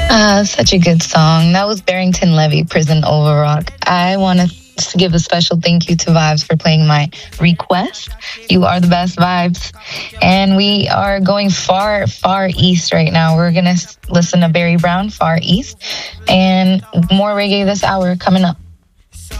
Such a good song. That was Barrington Levy, Prison Over Rock. I want to give a special thank you to Vibes for playing my request. You are the best, Vibes. And we are going far, far east right now. We're going to listen to Barry Brown, Far East, and more reggae this hour coming up.